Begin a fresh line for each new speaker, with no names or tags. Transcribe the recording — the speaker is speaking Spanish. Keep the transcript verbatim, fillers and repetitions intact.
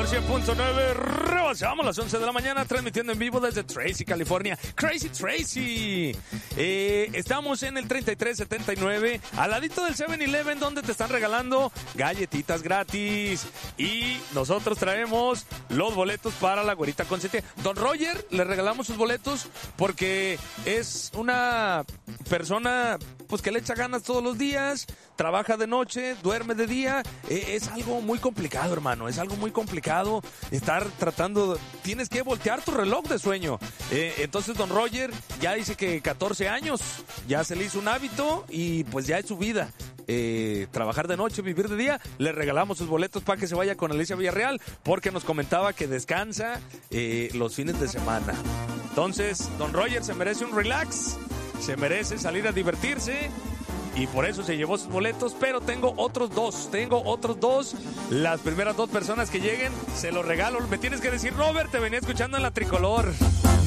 por cien punto nueve. Rebasamos las once de la mañana transmitiendo en vivo desde Tracy, California. Crazy Tracy. Eh, estamos en el treinta y tres setenta y nueve, al ladito del seven eleven, donde te están regalando galletitas gratis. Y nosotros traemos los boletos para la güerita consentida. Don Roger, le regalamos sus boletos porque es una persona pues que le echa ganas todos los días, trabaja de noche, duerme de día. Eh, es algo muy complicado, hermano, es algo muy complicado estar tratando, tienes que voltear tu reloj de sueño. Eh, entonces don Roger ya dice que catorce años, ya se le hizo un hábito y pues ya es su vida. Eh, trabajar de noche, vivir de día. Le regalamos sus boletos para que se vaya con Alicia Villarreal, porque nos comentaba que descansa eh, los fines de semana. Entonces, don Roger se merece un relax, se merece salir a divertirse y por eso se llevó sus boletos. Pero tengo otros dos, tengo otros dos. Las primeras dos personas que lleguen se los regalo. Me tienes que decir, Robert, te venía escuchando en la Tricolor.